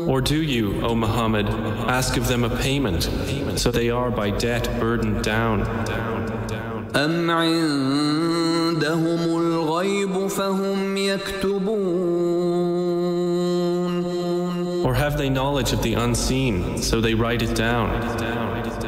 Or do you, O Muhammad, ask of them a payment, so they are by debt burdened down? أم عندهم الغيب فهم يكتبون Or have they knowledge of the unseen, so they write it down?